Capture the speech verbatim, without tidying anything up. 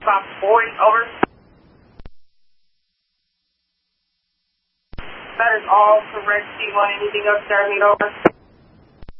Stop forty, over. That is all correct, T one. Anything else, Jeremy, over?